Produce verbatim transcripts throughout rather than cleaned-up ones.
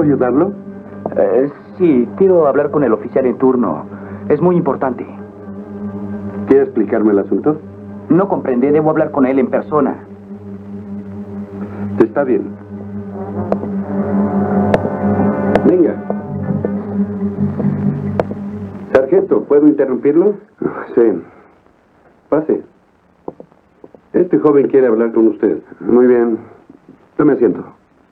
¿Puedo ayudarlo? Eh, sí, quiero hablar con el oficial en turno. Es muy importante. ¿Quiere explicarme el asunto? No comprende, debo hablar con él en persona. Está bien. Venga. Sargento, ¿puedo interrumpirlo? Sí. Pase. Este joven quiere hablar con usted. Muy bien. Tome asiento.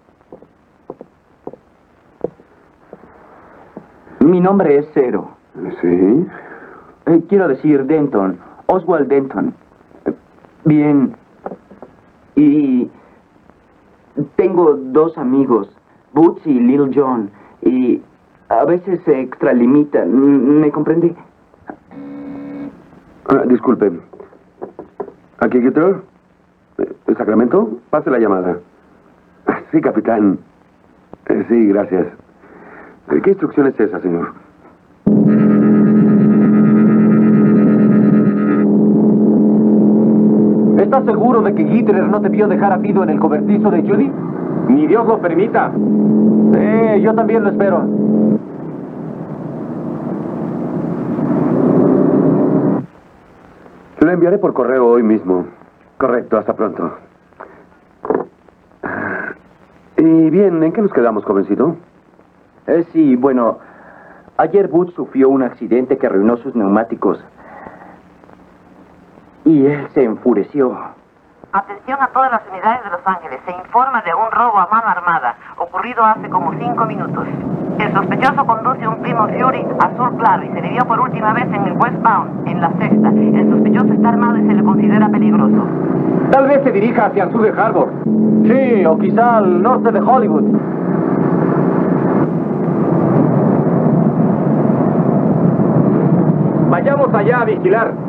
Mi nombre es Cero. Sí. Eh, quiero decir Denton. Oswald Denton. Eh, Bien. Y tengo dos amigos, Boots y Little John. Y a veces se extralimitan. ¿Me comprende? Ah, disculpe. ¿Aquí, Gator? ¿El Sacramento? Pase la llamada. Sí, capitán. Eh, sí, gracias. ¿Qué instrucción es esa, señor? ¿Estás seguro de que Hitler no te vio dejar a Fido en el cobertizo de Judy? Ni Dios lo permita. Eh, yo también lo espero. Lo enviaré por correo hoy mismo. Correcto, hasta pronto. Y bien, ¿en qué nos quedamos, jovencito? Eh, sí, bueno, ayer Boots sufrió un accidente que arruinó sus neumáticos. Y él se enfureció. Atención a todas las unidades de Los Ángeles. Se informa de un robo a mano armada, ocurrido hace como cinco minutos. El sospechoso conduce un Plymouth Fury azul claro y se le vio por última vez en el Westbound, en la sexta. El sospechoso está armado y se le considera peligroso. Tal vez se dirija hacia el sur de Harbor. Sí, o quizá al norte de Hollywood. Vayamos allá a vigilar.